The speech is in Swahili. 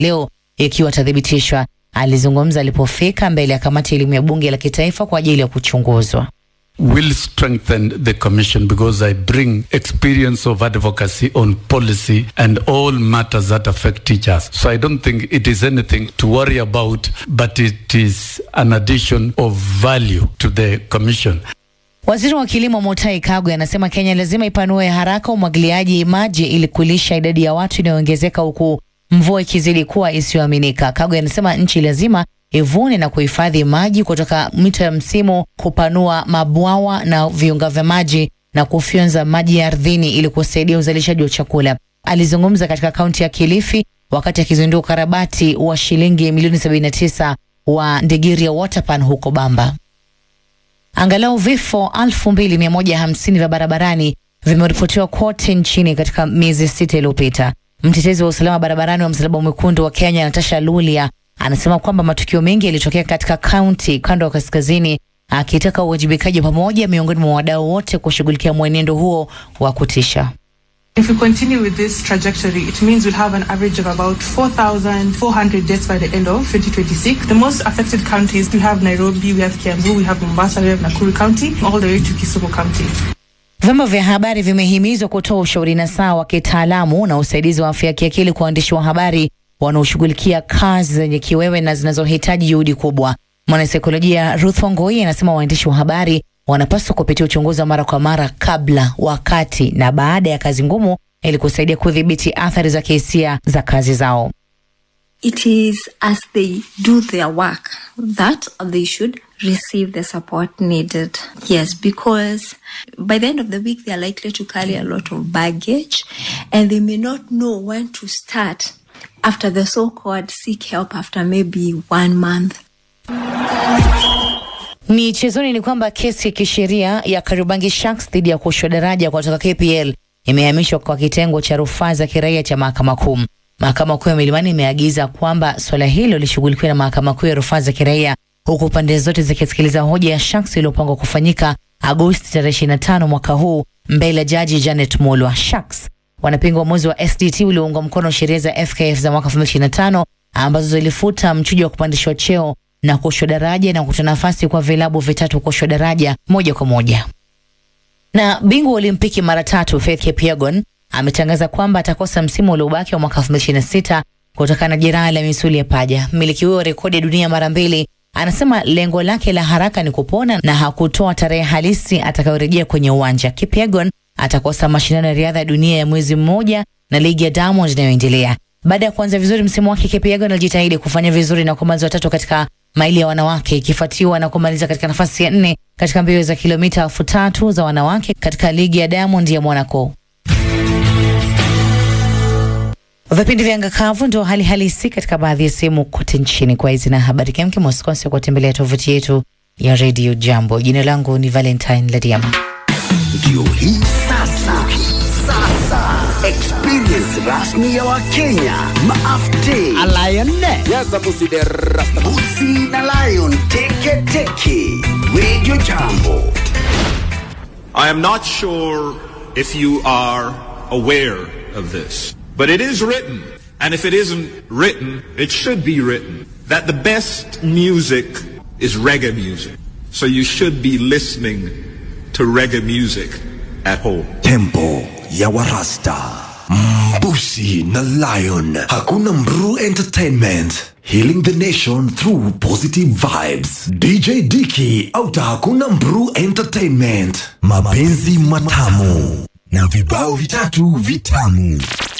leo ikiwa atathibitishwa. Alizungumza alipofika mbele ya kamati ya elimu ya bunge la kitaifa kwa ajili ya kuchunguzwa. Will strengthen the commission because I bring experience of advocacy on policy and all matters that affect teachers. So I don't think it is anything to worry about, but it is an addition of value to the commission. Waziri wa Kilimo Mutahi Kagwe anasema Kenya lazima ipanue haraka umwagiliaji maji ili kulisha idadi ya watu inayoongezeka huku mvua ikizidi kuwa isiyoaminika. Kagwe anasema nchi lazima ivune na kuhifadhi maji kutoka mito ya msimu, kupanua mabwawa na viunga vya maji na kufyonza maji ardhini ili kusaidia uzalishaji wa chakula. Alizungumza katika kaunti ya Kilifi wakati akizindua ukarabati wa shilingi milioni 79 wa Ndegiria Waterpan huko Bamba. Angalau vifo 2150 vya barabarani vimeripotiwa kote nchini katika miezi 6 iliyopita. Mtetezi wa usalama barabarani wa Msalaba Mwekundu wa Kenya, Natasha Lulia, anasema kwamba matukio mengi yalitokea katika kaunti kando ya kaskazini, akitaka uwajibikaji pamoja miongoni mwa wadau wote kushughulikia mwenendo huo wa kutisha. If we continue with this trajectory, it means we'll have an average of about 4,400 deaths by the end of 2026. The most affected counties, we have Nairobi, we have Kiambu, we have Mombasa, we have Nakuru County, all the way to Kisumu County. Vyombo vya habari vimehimizwa kutoa ushauri nasaha wa kitaalamu na usaidizi wa afya ya kiakili kwa waandishi wa habari wanaoshughulikia kazi zenye kiwewe na zinazohitaji juhudi kubwa. Mwanasaikolojia Ruth Wangoi anasema waandishi wa habari wanapaswa kupitia uchunguzi mara kwa mara kabla, wakati na baada ya kazi ngumu ili kusaidia kudhibiti athari za kihisia za kazi zao. It is as they do their work that they should receive the support needed. Yes, because by the end of the week they are likely to carry a lot of baggage and they may not know when to start after the so-called seek help after maybe 1 month. Michezoni ni kwamba kesi ya kisheria ya Kariobangi Sharks dhidi ya kushushwa daraja kutoka KPL imehamishwa kwa kitengo cha rufaa za kiraia cha Mahakama Kuu. Mahakama Kuu ya Milimani imeagiza kwamba swala hilo lishughulikiwe na Mahakama Kuu ya rufaa za kiraia, huku pande zote zikisikiliza hoja ya Sharks iliyopangwa kufanyika Agosti 25 mwaka huu mbele ya Jaji Janet Mulwa. Sharks wanapinga uamuzi wa SDT uliounga mkono sheria za FKF za mwaka 2025 ambazo zilifuta mchujo wa kupandishwa cheo na kushushwa daraja na kutoa nafasi kwa vilabu vitatu kushushwa daraja moja kwa moja. Na bingwa Olimpiki mara 3 Faith Kipyegon ametangaza kwamba atakosa msimu uliobaki wa mwaka 2026 kutokana na jeraha la misuli ya paja. Mmiliki huyo rekodi ya dunia mara 2 anasema lengo lake la haraka ni kupona na hakutoa tarehe halisi atakayorejea kwenye uwanja. Kipyegon atakosa mashindano ya riadha ya dunia ya mwezi mmoja na ligi ya Diamond inayoendelea. Baada ya kuanza vizuri msimu wake, Kipyegon alijitahidi kufanya vizuri na kumaliza 3 katika maili ya wanawake, ikifuatiwa na kumaliza katika nafasi ya 4 katika mbio za kilomita 3000 za wanawake katika ligi ya Diamond ya Monaco. Vipindi vya angakavu ndio hali halisi katika baadhi ya sehemu kote nchini. Kwa hizi na habari kemke, msikose kutembelea tovuti yetu ya Radio Jambo. Jina langu ni Valentine Ladiama. Ndio hii sasa experience rasmi ya Wakenya maafte Lion Busi na Lion teke Radio Jambo. I am not sure if you are aware of this, but it is written, and if it isn't written, it should be written, that the best music is reggae music. So you should be listening to reggae music at home. Tempo ya Warasta, Busi na Lion. Hakuna Mru Entertainment, healing the nation through positive vibes. DJ Dicky auta Hakuna Mru Entertainment, mapenzi matamu na vibao vitatu vitamu.